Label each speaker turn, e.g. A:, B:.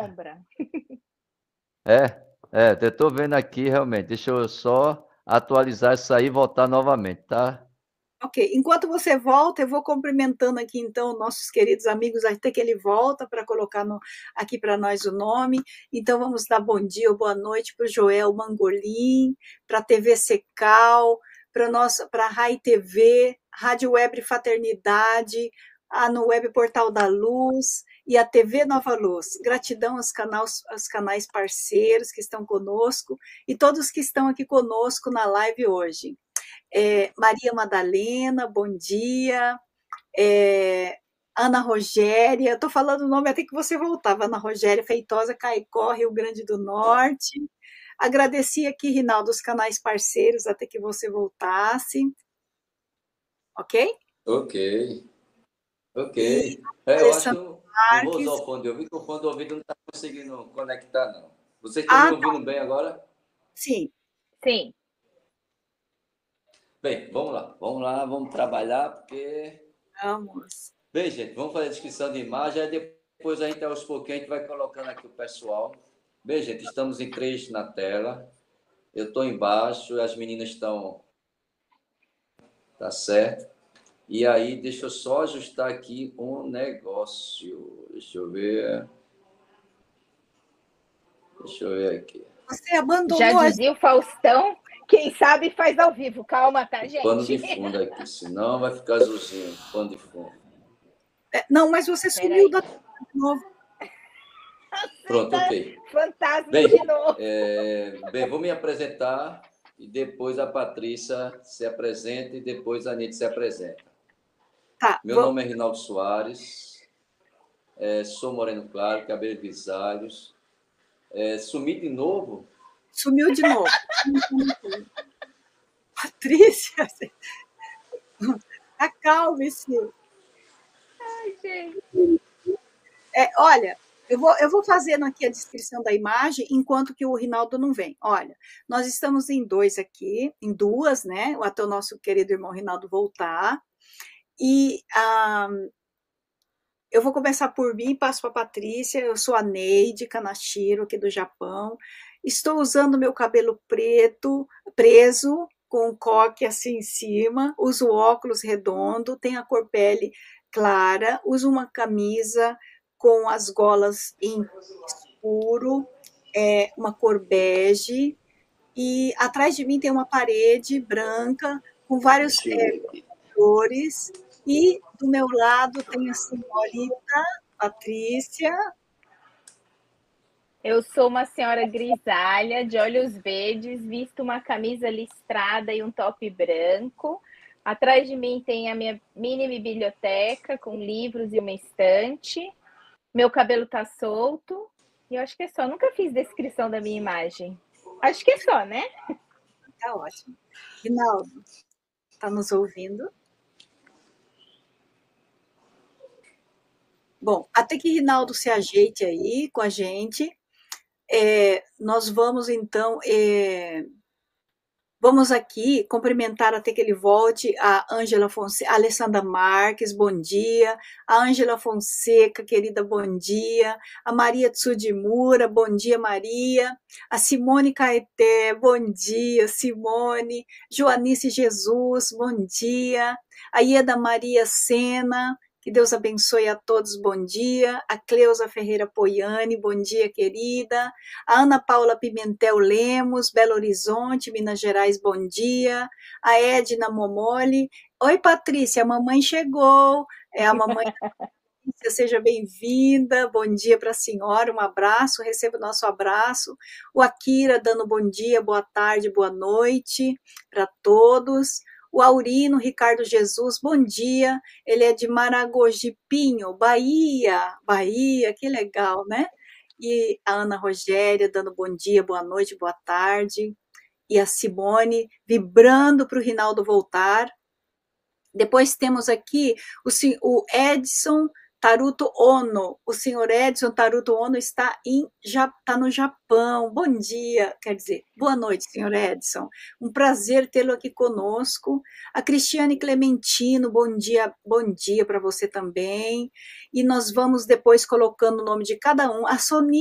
A: sombra.
B: Eu estou vendo aqui realmente. Deixa eu só atualizar isso aí e voltar novamente, tá?
C: Ok, enquanto você volta, eu vou cumprimentando aqui, então, nossos queridos amigos, até que ele volta para colocar aqui para nós o nome. Então, vamos dar bom dia ou boa noite para o Joel Mangolim, para a TV Secal, para a Rai TV, Rádio Web Fraternidade, no Web Portal da Luz e a TV Nova Luz. Gratidão aos canais parceiros que estão conosco e todos que estão aqui conosco na live hoje. Maria Madalena, bom dia. Ana Rogéria, estou falando o nome até que você voltava. Ana Rogéria Feitosa, Caicó, Rio Grande do Norte. Agradeci aqui, Rinaldo, os canais parceiros até que você voltasse. Ok?
D: Ok. Eu acho que eu não vou usar o fone de ouvido, porque o fone de ouvido não está conseguindo conectar, não. Vocês estão me ouvindo bem agora?
C: Sim.
A: Sim.
D: Bem, vamos lá, vamos trabalhar, porque...
C: Vamos.
D: Bem, gente, vamos fazer a descrição de imagem, aí depois a gente, aos pouquinhos, a gente vai colocando aqui o pessoal. Bem, gente, estamos em 3 na tela. Eu estou embaixo, as meninas estão... Tá certo? E aí, deixa eu só ajustar aqui um negócio. Deixa eu ver aqui.
C: Você abandonou...
A: Já dizia o Faustão, quem sabe faz ao vivo. Calma, tá, gente?
D: Pano de fundo aqui, senão vai ficar azulzinho, pano de fundo.
C: Não, mas você sumiu de novo.
D: Pronto, ok.
A: Fantasma de novo.
D: Bem, vou me apresentar e depois a Patrícia se apresenta e depois a Anitta se apresenta.
C: Tá,
D: Meu nome é Rinaldo Soares, sou moreno claro, cabelo grisalhos. Sumi de novo?
C: Sumiu de novo. Patrícia, acalme-se.
A: Ai, gente.
C: Olha, eu vou fazendo aqui a descrição da imagem enquanto que o Rinaldo não vem. Olha, nós estamos em 2 aqui, em 2, né? Até o nosso querido irmão Rinaldo voltar. E eu vou começar por mim, passo para a Patrícia. Eu sou a Neide Kanashiro, aqui do Japão. Estou usando meu cabelo preso, com um coque assim em cima. Uso óculos redondo, tenho a cor pele clara. Uso uma camisa com as golas em escuro, uma cor bege. E atrás de mim tem uma parede branca com vários cores. E do meu lado tem a senhorita Patrícia.
A: Eu sou uma senhora grisalha, de olhos verdes, visto uma camisa listrada e um top branco. Atrás de mim tem a minha mini biblioteca com livros e uma estante. Meu cabelo tá solto. E eu acho que é só. Nunca fiz descrição da minha imagem. Acho que é só, né?
C: Tá ótimo. Rinaldo, tá nos ouvindo? Bom, até que Rinaldo se ajeite aí com a gente, nós vamos, então, vamos aqui cumprimentar até que ele volte a Ângela Fonseca, a Alessandra Marques, bom dia, a Ângela Fonseca, querida, bom dia, a Maria Tsudimura, bom dia, Maria, a Simone Caeté, bom dia, Simone, Joanice Jesus, bom dia, a Ieda Maria Sena, que Deus abençoe a todos, bom dia. A Cleusa Ferreira Poiani, bom dia, querida. A Ana Paula Pimentel Lemos, Belo Horizonte, Minas Gerais, bom dia. A Edna Momoli. Oi, Patrícia, a mamãe chegou. A mamãe Patrícia, seja bem-vinda. Bom dia para a senhora, um abraço, receba o nosso abraço. O Akira dando bom dia, boa tarde, boa noite para todos. O Aurino Ricardo Jesus, bom dia, ele é de Maragojipinho, Bahia, que legal, né? E a Ana Rogéria dando bom dia, boa noite, boa tarde, e a Simone vibrando para o Rinaldo voltar. Depois temos aqui o Edson Taruto Ono, o senhor Edson Taruto Ono está no Japão, bom dia, quer dizer, boa noite, senhor Edson, um prazer tê-lo aqui conosco. A Cristiane Clementino, bom dia para você também, e nós vamos depois colocando o nome de cada um. A Sonia